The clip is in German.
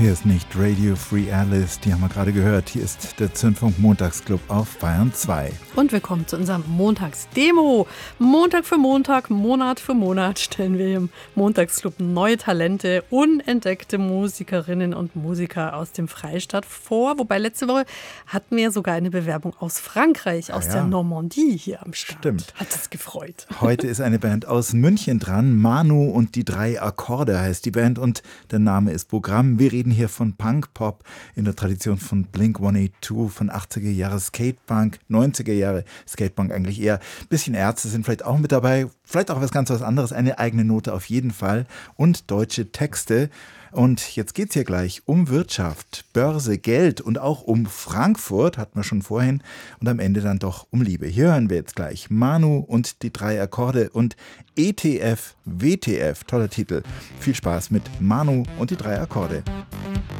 Hier ist nicht Radio Free Alice, die haben wir gerade gehört. Hier ist der Zündfunk Montagsclub auf Bayern 2. Und willkommen zu unserem Montagsdemo. Montag für Montag, Monat für Monat stellen wir im Montagsclub neue Talente, unentdeckte Musikerinnen und Musiker aus dem Freistaat vor. Wobei letzte Woche hatten wir sogar eine Bewerbung aus Frankreich, aus der Normandie hier am Start. Stimmt. Hat es gefreut. Heute ist eine Band aus München dran. Manu und die 3 Akkorde heißt die Band und der Name ist Programm. Wir reden hier von Punk-Pop in der Tradition von Blink-182, von 80er Jahre Skatepunk, 90er Jahre Skatepunk eigentlich eher. Ein bisschen Ärzte sind vielleicht auch mit dabei, vielleicht auch was anderes, eine eigene Note auf jeden Fall und deutsche Texte. Und jetzt geht es hier gleich um Wirtschaft, Börse, Geld und auch um Frankfurt, hatten wir schon vorhin, und am Ende dann doch um Liebe. Hier hören wir jetzt gleich Manu und die 3 Akkorde und ETF, WTF, toller Titel. Viel Spaß mit Manu und die 3 Akkorde.